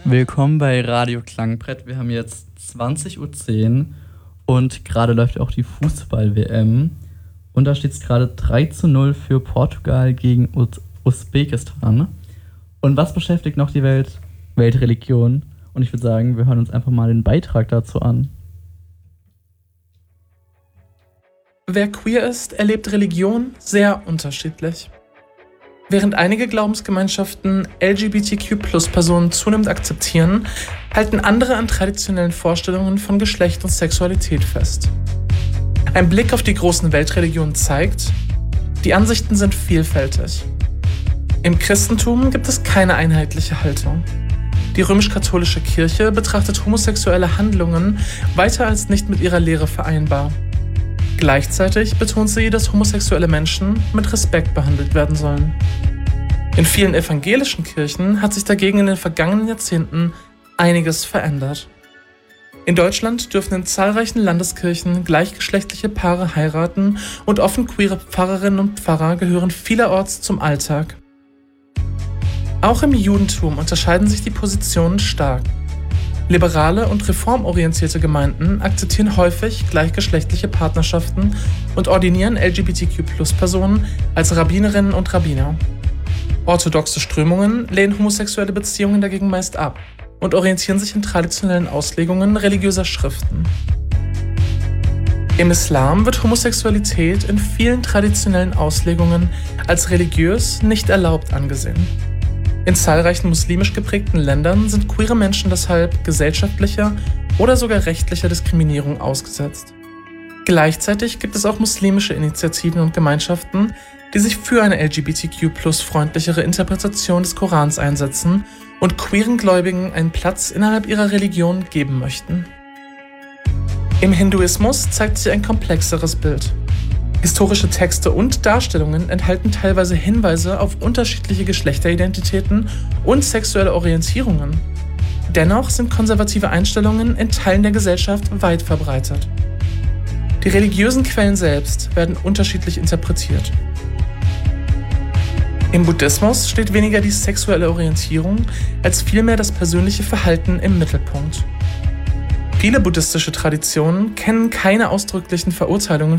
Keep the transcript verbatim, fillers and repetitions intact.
Willkommen bei Radio Klangbrett. Wir haben jetzt zwanzig Uhr zehn und gerade läuft ja auch die Fußball-W M. Und da steht es gerade drei zu null für Portugal gegen Uz- Usbekistan. Und was beschäftigt noch die Welt? Weltreligion. Und ich würde sagen, wir hören uns einfach mal den Beitrag dazu an. Wer queer ist, erlebt Religion sehr unterschiedlich. Während einige Glaubensgemeinschaften L G B T Q Plus Personen zunehmend akzeptieren, halten andere an traditionellen Vorstellungen von Geschlecht und Sexualität fest. Ein Blick auf die großen Weltreligionen zeigt, die Ansichten sind vielfältig. Im Christentum gibt es keine einheitliche Haltung. Die römisch-katholische Kirche betrachtet homosexuelle Handlungen weiter als nicht mit ihrer Lehre vereinbar. Gleichzeitig betont sie, dass homosexuelle Menschen mit Respekt behandelt werden sollen. In vielen evangelischen Kirchen hat sich dagegen in den vergangenen Jahrzehnten einiges verändert. In Deutschland dürfen in zahlreichen Landeskirchen gleichgeschlechtliche Paare heiraten und offen queere Pfarrerinnen und Pfarrer gehören vielerorts zum Alltag. Auch im Judentum unterscheiden sich die Positionen stark. Liberale und reformorientierte Gemeinden akzeptieren häufig gleichgeschlechtliche Partnerschaften und ordinieren L G B T Q Plus Personen als Rabbinerinnen und Rabbiner. Orthodoxe Strömungen lehnen homosexuelle Beziehungen dagegen meist ab und orientieren sich in traditionellen Auslegungen religiöser Schriften. Im Islam wird Homosexualität in vielen traditionellen Auslegungen als religiös nicht erlaubt angesehen. In zahlreichen muslimisch geprägten Ländern sind queere Menschen deshalb gesellschaftlicher oder sogar rechtlicher Diskriminierung ausgesetzt. Gleichzeitig gibt es auch muslimische Initiativen und Gemeinschaften, die sich für eine L G B T Q plus freundlichere Interpretation des Korans einsetzen und queeren Gläubigen einen Platz innerhalb ihrer Religion geben möchten. Im Hinduismus zeigt sich ein komplexeres Bild. Historische Texte und Darstellungen enthalten teilweise Hinweise auf unterschiedliche Geschlechteridentitäten und sexuelle Orientierungen. Dennoch sind konservative Einstellungen in Teilen der Gesellschaft weit verbreitet. Die religiösen Quellen selbst werden unterschiedlich interpretiert. Im Buddhismus steht weniger die sexuelle Orientierung als vielmehr das persönliche Verhalten im Mittelpunkt. Viele buddhistische Traditionen kennen keine ausdrücklichen Verurteilungen